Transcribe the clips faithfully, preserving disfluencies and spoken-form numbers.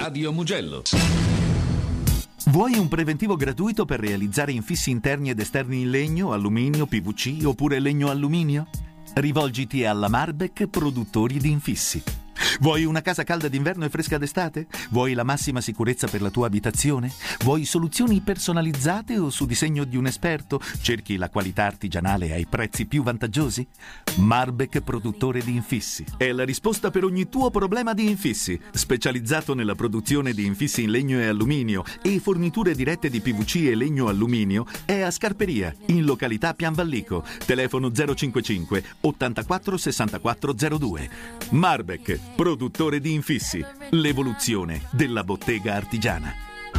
Radio Mugello. Vuoi un preventivo gratuito per realizzare infissi interni ed esterni in legno, alluminio, P V C oppure legno-alluminio? Rivolgiti alla Marbek Produttori di Infissi. Vuoi una casa calda d'inverno e fresca d'estate? Vuoi la massima sicurezza per la tua abitazione? Vuoi soluzioni personalizzate o su disegno di un esperto? Cerchi la qualità artigianale ai prezzi più vantaggiosi? Marbek Produttore di Infissi è la risposta per ogni tuo problema di infissi. Specializzato nella produzione di infissi in legno e alluminio e forniture dirette di P V C e legno-alluminio, è a Scarperia, in località Pianvallico. Telefono zero cinquantacinque ottantaquattro sessantaquattro zero due. Marbek Produttore di Infissi, l'evoluzione della bottega artigiana.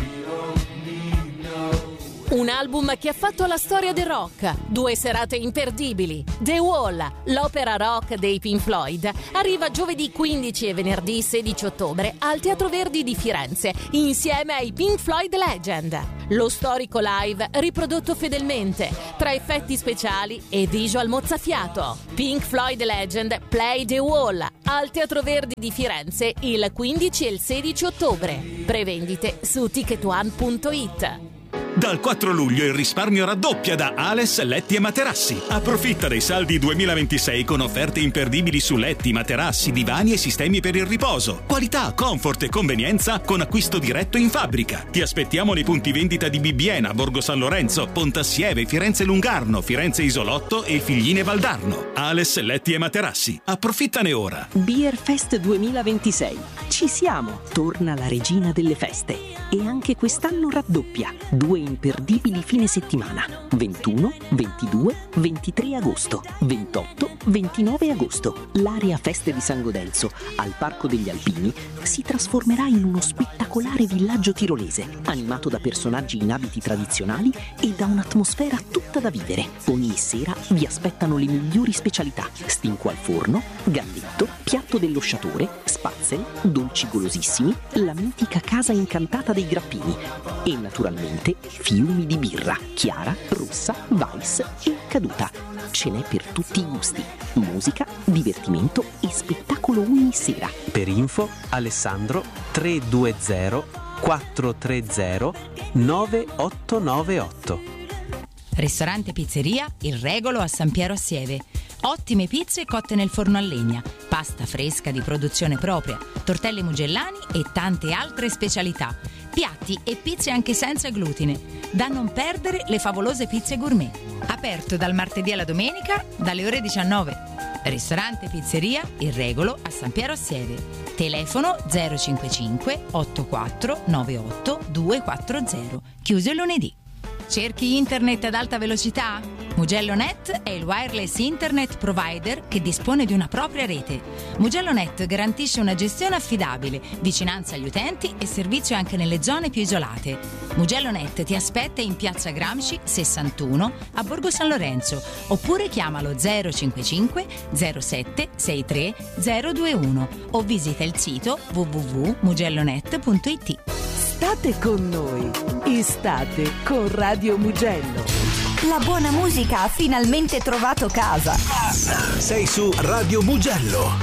Un album che ha fatto la storia del rock. Due serate imperdibili. The Wall, l'opera rock dei Pink Floyd, arriva giovedì quindici e venerdì sedici ottobre al Teatro Verdi di Firenze, insieme ai Pink Floyd Legend. Lo storico live riprodotto fedelmente, tra effetti speciali e visual mozzafiato. Pink Floyd Legend Play The Wall al Teatro Verdi di Firenze il quindici e il sedici ottobre. Prevendite su ticket one punto it. Dal quattro luglio il risparmio raddoppia da Ales Letti e Materassi. Approfitta dei saldi duemilaventisei con offerte imperdibili su letti, materassi, divani e sistemi per il riposo. Qualità, comfort e convenienza con acquisto diretto in fabbrica. Ti aspettiamo nei punti vendita di Bibbiena, Borgo San Lorenzo, Pontassieve, Firenze Lungarno, Firenze Isolotto e Figline Valdarno. Ales Letti e Materassi. Approfittane ora. Beer Fest duemilaventisei. Ci siamo. Torna la regina delle feste. E anche quest'anno raddoppia. Due imperdibili fine settimana: ventuno, ventidue, ventitré agosto, ventotto, ventinove agosto. L'area Feste di San Godenzo al Parco degli Alpini si trasformerà in uno spettacolare villaggio tirolese, animato da personaggi in abiti tradizionali e da un'atmosfera tutta da vivere. Ogni sera vi aspettano le migliori specialità: stinco al forno, galletto, piatto dello sciatore, spazzel, dolci golosissimi, la mitica casa incantata dei Grappini e naturalmente fiumi di birra, chiara, rossa, weiss e caduta. Ce n'è per tutti i gusti. Musica, divertimento e spettacolo ogni sera. Per info Alessandro tre due zero quattro tre zero nove otto nove otto. Ristorante Pizzeria Il Regolo a San Piero a Sieve. Ottime pizze cotte nel forno a legna, pasta fresca di produzione propria, tortelli mugellani e tante altre specialità. Piatti e pizze anche senza glutine. Da non perdere le favolose pizze gourmet. Aperto dal martedì alla domenica dalle ore diciannove. Ristorante Pizzeria Il Regolo a San Piero a Sieve. Telefono zero cinquantacinque ottantaquattro novantotto duecentoquaranta. Chiuso il lunedì. Cerchi internet ad alta velocità? MugelloNet è il wireless internet provider che dispone di una propria rete. MugelloNet garantisce una gestione affidabile, vicinanza agli utenti e servizio anche nelle zone più isolate. MugelloNet ti aspetta in Piazza Gramsci sessantuno a Borgo San Lorenzo oppure chiamalo zero cinquantacinque zero sette sessantatré zero ventuno o visita il sito w w w punto mugellonet punto it. State con noi, estate con Radio Mugello. La buona musica ha finalmente trovato casa. Sei su Radio Mugello.